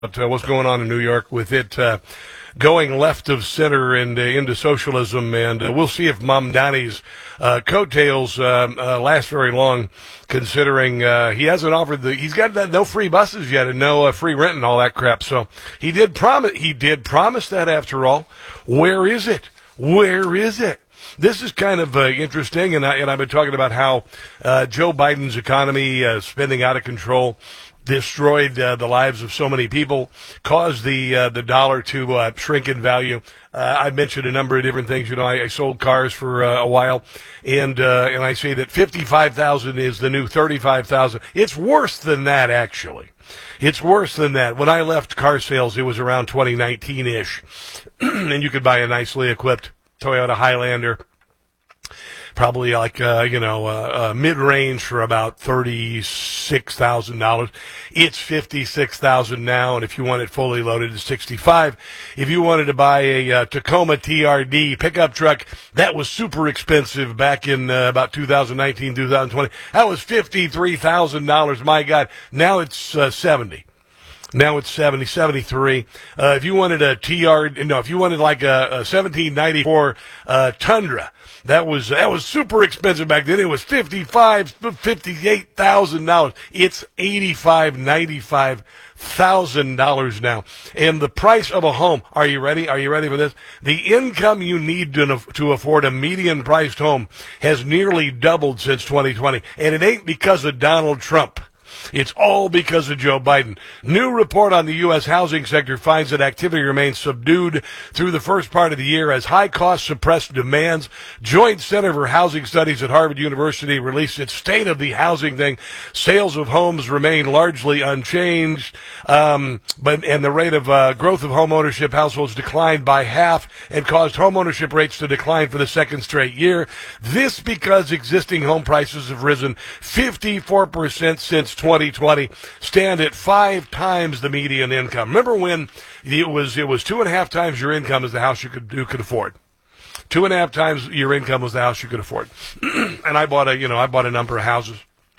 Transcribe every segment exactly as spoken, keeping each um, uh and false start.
uh, what's going on in New York with it uh, going left of center and uh, into socialism, and uh, we'll see if Mamdani's uh, coattails uh, uh, last very long, considering uh, he hasn't offered the he's got that no free buses yet and no uh, free rent and all that crap. So he did promise he did promise that after all. Where is it? Where is it? This is kind of uh, interesting, and, I, and I've been talking about how uh, Joe Biden's economy, uh, spending out of control, destroyed uh, the lives of so many people, caused the uh, the dollar to uh, shrink in value. Uh, I mentioned a number of different things. You know, I, I sold cars for uh, a while, and uh, and I say that fifty-five thousand is the new thirty-five thousand. It's worse than that, actually. It's worse than that. When I left car sales, it was around twenty nineteen-ish, and you could buy a nicely equipped Toyota Highlander, probably like, uh, you know, uh, uh, mid-range for about thirty-six thousand dollars. It's fifty-six thousand dollars now, and if you want it fully loaded, it's sixty-five thousand dollars. If you wanted to buy a uh, Tacoma T R D pickup truck, that was super expensive back in uh, about two thousand nineteen, two thousand twenty. That was fifty-three thousand dollars. My God. Now it's uh, seventy. Now it's seventy, seventy-three. Uh, if you wanted a T R, no, if you wanted like a, a seventeen ninety-four uh, Tundra, that was that was super expensive back then. It was fifty-five, fifty-eight thousand dollars. It's eighty-five, ninety-five thousand dollars now. And the price of a home, are you ready? Are you ready for this? The income you need to to afford a median priced home has nearly doubled since twenty twenty, and it ain't because of Donald Trump. It's all because of Joe Biden. New report on the U S housing sector finds that activity remains subdued through the first part of the year as high costs suppress demands. Joint Center for Housing Studies at Harvard University released its State of the Housing thing. Sales of homes remain largely unchanged, um, but and the rate of uh, growth of home ownership households declined by half and caused home ownership rates to decline for the second straight year. This because existing home prices have risen fifty-four percent since twenty twenty, stand at five times the median income. Remember when it was it was two and a half times your income as the house you could you could afford. Two and a half times your income was the house you could afford. And I bought a you know I bought a number of houses.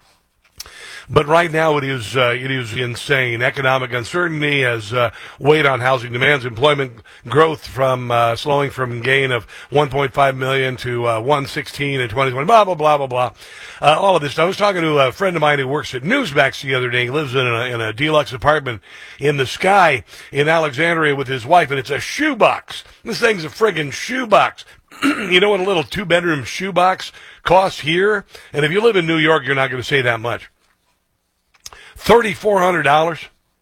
But right now it is uh, it is insane. Economic uncertainty has uh, weighed on housing demands. Employment growth from uh, slowing from gain of one point five million to uh, one sixteen in twenty twenty. Blah blah blah blah blah. Uh, all of this. I was talking to a friend of mine who works at Newsmax the other day. He lives in a, in a deluxe apartment in the sky in Alexandria with his wife, and it's a shoebox. This thing's a friggin' shoebox. You know what a little two-bedroom shoebox costs here? And if you live in New York, you're not going to say that much. three thousand four hundred dollars.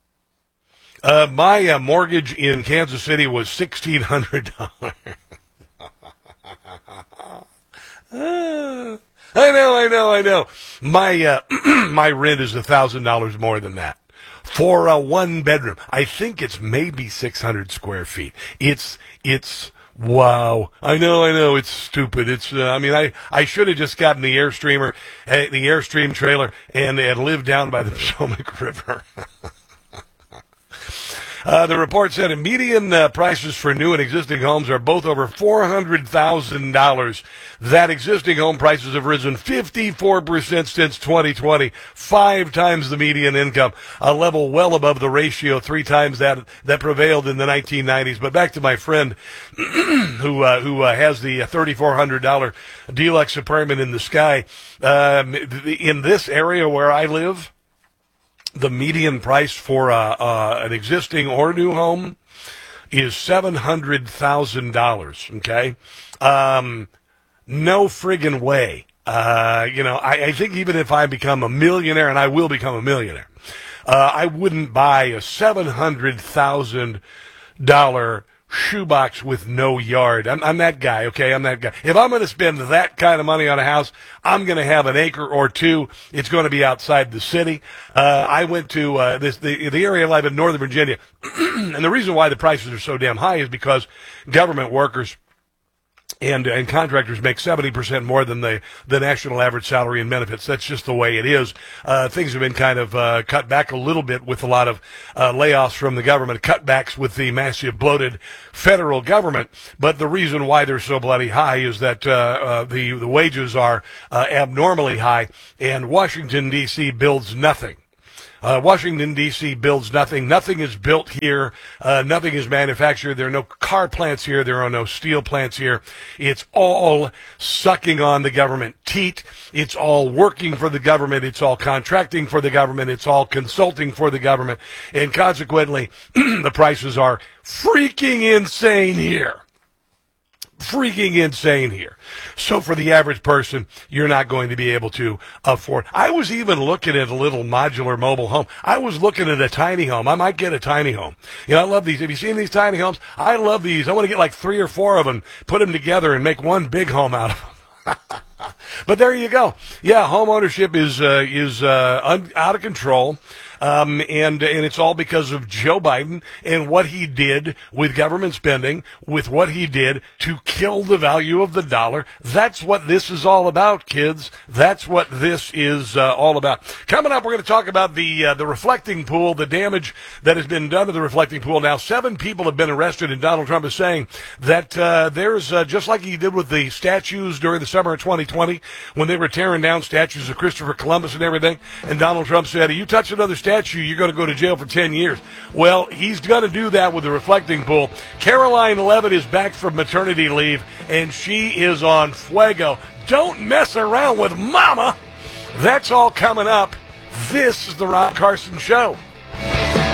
Uh, my uh, mortgage in Kansas City was one thousand six hundred dollars. uh, I know, I know, I know. My uh, my rent is one thousand dollars more than that for a one bedroom. I think it's maybe six hundred square feet. It's it's. Wow. I know, I know, it's stupid. It's, uh, I mean, I, I should have just gotten the Airstreamer, uh, the Airstream trailer and, and lived down by the Potomac River. Uh, the report said median uh, prices for new and existing homes are both over four hundred thousand dollars. That existing home prices have risen fifty-four percent since twenty twenty, five times the median income, a level well above the ratio, three times that that prevailed in the nineteen nineties. But back to my friend who uh, who uh, has the three thousand four hundred dollars deluxe apartment in the sky. Um, in this area where I live, the median price for uh, uh, an existing or new home is seven hundred thousand dollars, okay? Um, no friggin' way. Uh, you know, I, I think even if I become a millionaire, and I will become a millionaire, uh, I wouldn't buy a seven hundred thousand dollars shoebox with no yard. I'm, I'm that guy, okay? I'm that guy. If I'm going to spend that kind of money on a house, I'm going to have an acre or two. It's going to be outside the city. Uh, I went to uh, this the, the area I live in, Northern Virginia, and the reason why the prices are so damn high is because government workers and and contractors make seventy percent more than the, the national average salary and benefits. That's just the way it is. Uh, things have been kind of uh, cut back a little bit with a lot of uh, layoffs from the government, cutbacks with the massive bloated federal government. But the reason why they're so bloody high is that uh, uh, the, the wages are uh, abnormally high, and Washington, D C builds nothing. Uh, Washington, D C builds nothing. Nothing is built here. Uh, nothing is manufactured. There are no car plants here. There are no steel plants here. It's all sucking on the government teat. It's all working for the government. It's all contracting for the government. It's all consulting for the government. And consequently, the prices are freaking insane here. Freaking insane here. So for the average person, you're not going to be able to afford. I was even looking at a little modular mobile home. I was looking at a tiny home. I might get a tiny home. You know, I love these. Have you seen these tiny homes? I love these. I want to get like three or four of them, put them together and make one big home out of them. But there you go. Yeah, home ownership is uh, is uh, un- out of control. Um, and and it's all because of Joe Biden and what he did with government spending, with what he did to kill the value of the dollar. That's what this is all about, kids. That's what this is uh, all about. Coming up, we're going to talk about the uh, the reflecting pool, the damage that has been done to the reflecting pool. Now, seven people have been arrested, and Donald Trump is saying that uh, there's, uh, just like he did with the statues during the summer of twenty twenty, when they were tearing down statues of Christopher Columbus and everything, and Donald Trump said, you touch another statue, statue, you're going to go to jail for ten years. Well, he's going to do that with the reflecting pool. Caroline Leavitt is back from maternity leave, and she is on fuego. Don't mess around with mama. That's all coming up. This is the Rob Carson Show.